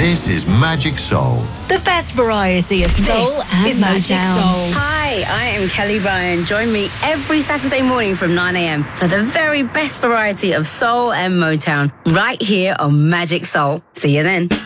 This is Magic Soul. The best variety of soul and is Magic Motown. Soul. Hi, I am Kelly Bryan. Join me every Saturday morning from 9 a.m. for the very best variety of soul and Motown right here on Magic Soul. See you then.